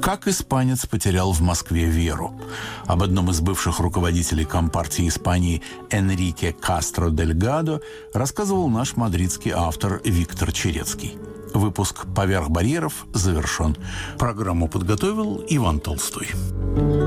Как испанец потерял в Москве веру? Об одном из бывших руководителей Компартии Испании Энрике Кастро Дельгадо рассказывал наш мадридский автор Виктор Черецкий. Выпуск «Поверх барьеров» завершен. Программу подготовил Иван Толстой.